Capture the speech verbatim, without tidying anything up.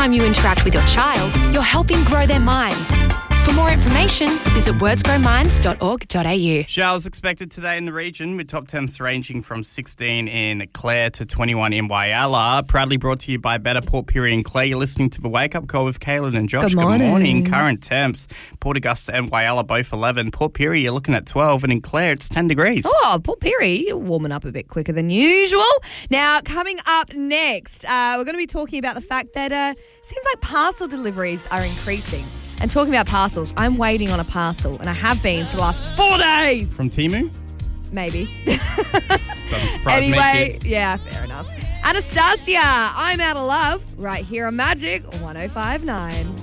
time you interact with your child, you're helping grow their mind. For more information, visit words grow minds dot org dot a u. Showers expected today in the region, with top temps ranging from sixteen in Clare to twenty-one in Whyalla. Proudly brought to you by Better Port Pirie and Clare. You're listening to the Wake Up Call with Kaylin and Josh. Good morning. Good morning. Current temps, Port Augusta and Whyalla both eleven. Port Pirie, you're looking at twelve, and in Clare, it's ten degrees. Oh, Port Pirie, you're warming up a bit quicker than usual. Now, coming up next, uh, we're going to be talking about the fact that uh, it seems like parcel deliveries are increasing. And talking about parcels, I'm waiting on a parcel, and I have been for the last four days. From Temu? Maybe. Doesn't surprise me. Anyway, Kid. yeah, fair enough. Anastasia, I'm out of love, right here on Magic one oh five point nine.